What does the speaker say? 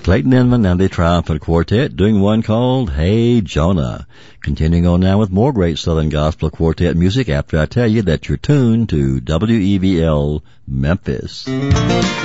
Clayton Inman and the Triumphant Quartet doing one called Hey Jonah. Continuing on now with more great Southern Gospel Quartet music after I tell you that you're tuned to WEVL Memphis.